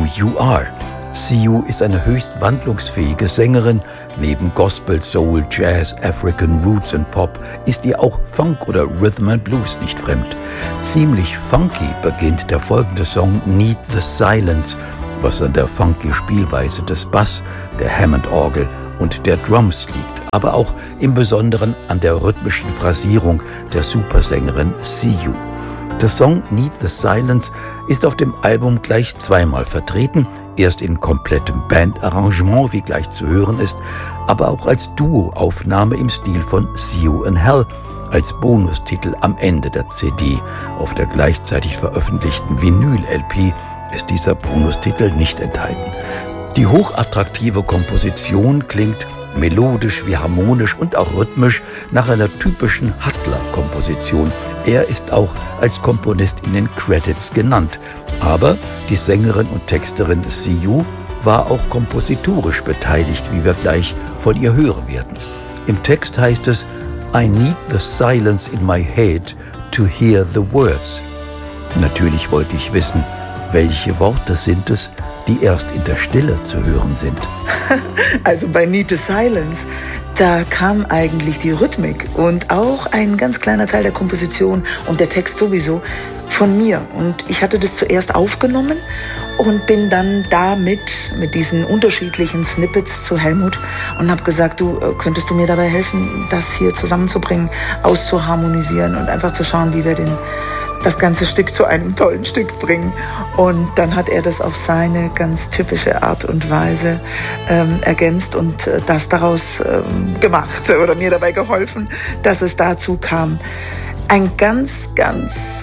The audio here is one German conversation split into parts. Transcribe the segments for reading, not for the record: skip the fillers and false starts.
You Are. Siu ist eine höchst wandlungsfähige Sängerin. Neben Gospel, Soul, Jazz, African Roots und Pop ist ihr auch Funk oder Rhythm and Blues nicht fremd. Ziemlich funky beginnt der folgende Song Need the Silence, was an der funky Spielweise des Bass, der Hammond-Orgel und der Drums liegt, aber auch im Besonderen an der rhythmischen Phrasierung der Supersängerin Siu. Der Song Need the Silence ist auf dem Album gleich zweimal vertreten, erst in komplettem Bandarrangement, wie gleich zu hören ist, aber auch als Duo-Aufnahme im Stil von Siu in Hell, als Bonustitel am Ende der CD. Auf der gleichzeitig veröffentlichten Vinyl-LP ist dieser Bonustitel nicht enthalten. Die hochattraktive Komposition klingt melodisch wie harmonisch und auch rhythmisch nach einer typischen Hattler-Komposition. Er ist auch als Komponist in den Credits genannt. Aber die Sängerin und Texterin Siu war auch kompositorisch beteiligt, wie wir gleich von ihr hören werden. Im Text heißt es: I need the silence in my head to hear the words. Natürlich wollte ich wissen, welche Worte sind es, die erst in der Stille zu hören sind. Also bei Need the Silence, da kam eigentlich die Rhythmik und auch ein ganz kleiner Teil der Komposition und der Text sowieso von mir. Und ich hatte das zuerst aufgenommen und bin dann damit mit diesen unterschiedlichen Snippets zu Helmut und habe gesagt, du, könntest du mir dabei helfen, das hier zusammenzubringen, auszuharmonisieren und einfach zu schauen, wie wir das ganze Stück zu einem tollen Stück bringen. Und dann hat er das auf seine ganz typische Art und Weise ergänzt und das daraus gemacht oder mir dabei geholfen, dass es dazu kam. Ein ganz, ganz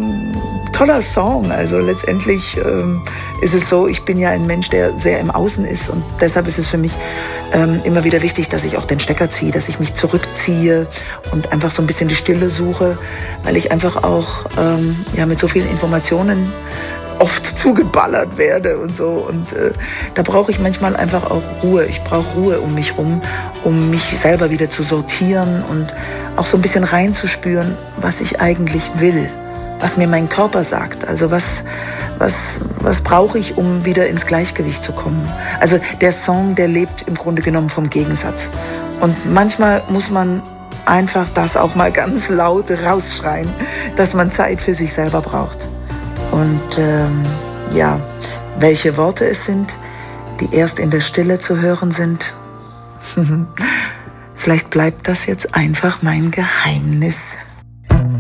toller Song. Also letztendlich ist es so, ich bin ja ein Mensch, der sehr im Außen ist und deshalb ist es für mich immer wieder wichtig, dass ich auch den Stecker ziehe, dass ich mich zurückziehe und einfach so ein bisschen die Stille suche, weil ich einfach auch mit so vielen Informationen oft zugeballert werde und so. Und da brauche ich manchmal einfach auch Ruhe. Ich brauche Ruhe um mich rum, um mich selber wieder zu sortieren und auch so ein bisschen reinzuspüren, was ich eigentlich will, was mir mein Körper sagt. Also was brauche ich, um wieder ins Gleichgewicht zu kommen? Also der Song, der lebt im Grunde genommen vom Gegensatz. Und manchmal muss man einfach das auch mal ganz laut rausschreien, dass man Zeit für sich selber braucht. Und welche Worte es sind, die erst in der Stille zu hören sind, vielleicht bleibt das jetzt einfach mein Geheimnis.